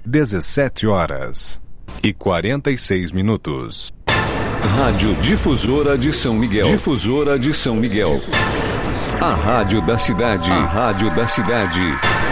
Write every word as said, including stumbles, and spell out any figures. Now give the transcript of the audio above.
dezessete horas e quarenta e seis minutos. Rádio Difusora de São Miguel. Difusora de São Miguel. A rádio da cidade. A rádio da cidade.